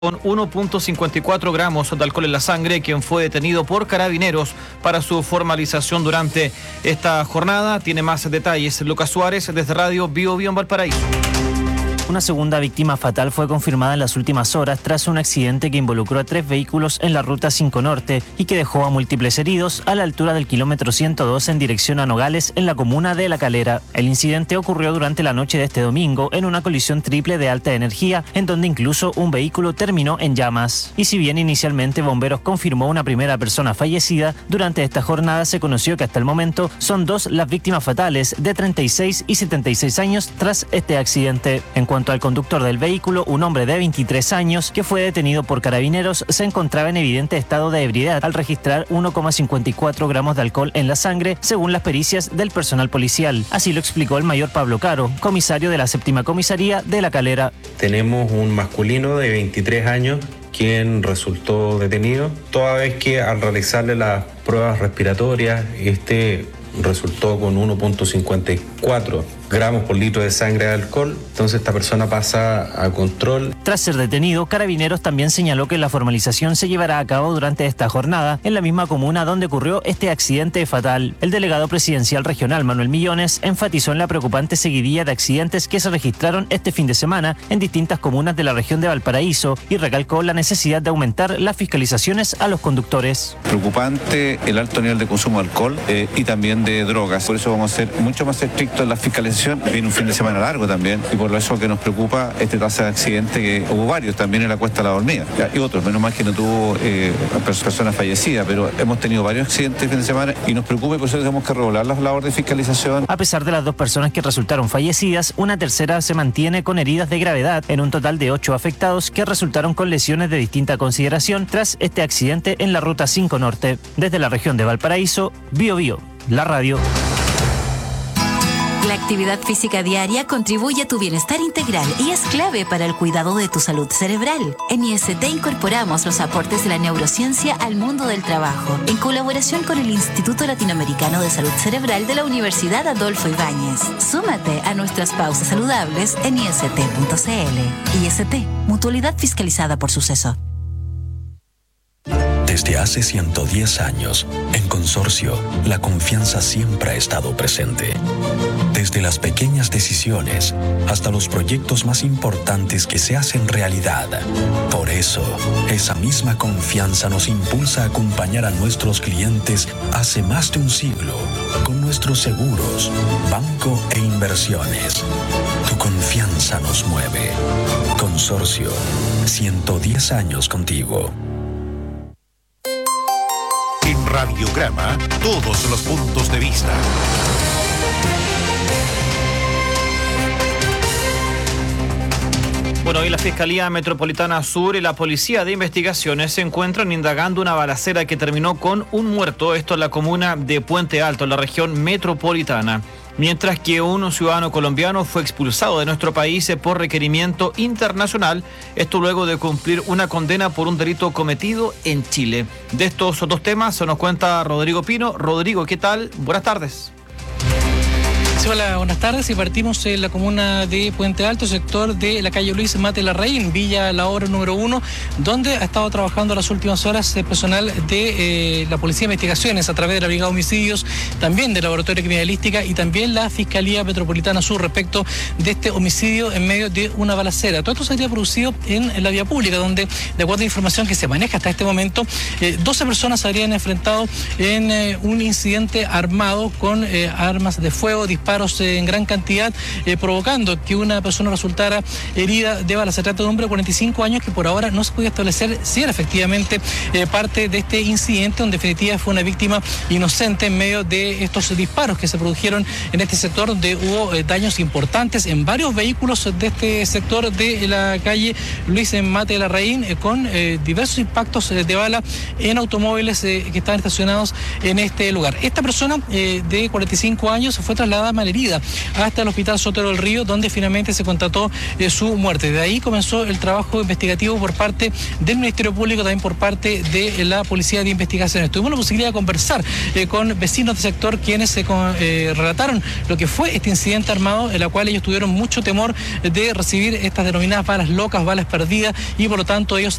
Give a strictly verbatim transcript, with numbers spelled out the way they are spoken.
Con uno punto cincuenta y cuatro gramos de alcohol en la sangre, quien fue detenido por Carabineros para su formalización durante esta jornada. Tiene más detalles Lucas Suárez desde Radio Bio Bio en Valparaíso. Una segunda víctima fatal fue confirmada en las últimas horas tras un accidente que involucró a tres vehículos en la ruta cinco Norte y que dejó a múltiples heridos a la altura del kilómetro ciento dos en dirección a Nogales en la comuna de La Calera. El incidente ocurrió durante la noche de este domingo en una colisión triple de alta energía en donde incluso un vehículo terminó en llamas. Y si bien inicialmente Bomberos confirmó una primera persona fallecida, durante esta jornada se conoció que hasta el momento son dos las víctimas fatales de treinta y seis y setenta y seis años tras este accidente. En cuanto al conductor del vehículo, un hombre de veintitrés años que fue detenido por Carabineros, se encontraba en evidente estado de ebriedad al registrar uno coma cincuenta y cuatro gramos de alcohol en la sangre, según las pericias del personal policial. Así lo explicó el mayor Pablo Caro, comisario de la séptima comisaría de La Calera. Tenemos un masculino de veintitrés años quien resultó detenido, toda vez que al realizarle las pruebas respiratorias, este resultó con uno punto cincuenta y cuatro gramos por litro de sangre de alcohol, entonces esta persona pasa a control. Tras ser detenido, Carabineros también señaló que la formalización se llevará a cabo durante esta jornada en la misma comuna donde ocurrió este accidente fatal. El delegado presidencial regional Manuel Millones enfatizó en la preocupante seguidilla de accidentes que se registraron este fin de semana en distintas comunas de la región de Valparaíso y recalcó la necesidad de aumentar las fiscalizaciones a los conductores. Preocupante el alto nivel de consumo de alcohol eh, y también de drogas, por eso vamos a ser mucho más estrictos en la fiscalización. Viene un fin de semana largo también y por eso que nos preocupa este tasa de accidente, que hubo varios también en la Cuesta de la Dormida y otros, menos mal que no tuvo eh, personas fallecidas, pero hemos tenido varios accidentes el fin de semana y nos preocupa y por eso tenemos que regular las labores de fiscalización. A pesar de las dos personas que resultaron fallecidas, una tercera se mantiene con heridas de gravedad en un total de ocho afectados que resultaron con lesiones de distinta consideración tras este accidente en la ruta cinco Norte. Desde la región de Valparaíso, Bio Bio, la radio. La actividad física diaria contribuye a tu bienestar integral y es clave para el cuidado de tu salud cerebral. En I S T incorporamos los aportes de la neurociencia al mundo del trabajo, en colaboración con el Instituto Latinoamericano de Salud Cerebral de la Universidad Adolfo Ibáñez. Súmate a nuestras pausas saludables en I S T punto C L. I S T, mutualidad fiscalizada por Suceso. Desde hace ciento diez años, en Consorcio, la confianza siempre ha estado presente. Desde las pequeñas decisiones hasta los proyectos más importantes que se hacen realidad. Por eso, esa misma confianza nos impulsa a acompañar a nuestros clientes hace más de un siglo con nuestros seguros, banco e inversiones. Tu confianza nos mueve. Consorcio, ciento diez años contigo. En Radiograma, todos los puntos de vista. Bueno, hoy la Fiscalía Metropolitana Sur y la Policía de Investigaciones se encuentran indagando una balacera que terminó con un muerto, esto en la comuna de Puente Alto, en la región metropolitana. Mientras que un ciudadano colombiano fue expulsado de nuestro país por requerimiento internacional, esto luego de cumplir una condena por un delito cometido en Chile. De estos dos temas se nos cuenta Rodrigo Pino. Rodrigo, ¿qué tal? Buenas tardes. Hola, buenas tardes y partimos en la comuna de Puente Alto, sector de la calle Luis Mate Larraín, Villa La Obra número uno, donde ha estado trabajando las últimas horas el personal de eh, la Policía de Investigaciones a través de la Brigada de Homicidios, también del Laboratorio de Criminalística y también la Fiscalía Metropolitana Sur respecto de este homicidio en medio de una balacera. Todo esto se habría producido en, en la vía pública, donde, de acuerdo a la información que se maneja hasta este momento, eh, doce personas se habrían enfrentado en eh, un incidente armado con eh, armas de fuego, disparos en gran cantidad, eh, provocando que una persona resultara herida de bala. Se trata de un hombre de cuarenta y cinco años que por ahora no se podía establecer si era efectivamente eh, parte de este incidente, donde en definitiva fue una víctima inocente en medio de estos disparos que se produjeron en este sector, donde hubo eh, daños importantes en varios vehículos de este sector de la calle Luis Mate de Larraín, eh, con eh, diversos impactos eh, de bala en automóviles eh, que estaban estacionados en este lugar. Esta persona eh, de cuarenta y cinco años fue trasladada malherida hasta el Hospital Sotero del Río, donde finalmente se constató eh, su muerte. De ahí comenzó el trabajo investigativo por parte del Ministerio Público, también por parte de la Policía de Investigaciones. Tuvimos la posibilidad de conversar eh, con vecinos del sector quienes se eh, relataron lo que fue este incidente armado, en la cual ellos tuvieron mucho temor de recibir estas denominadas balas locas, balas perdidas, y por lo tanto ellos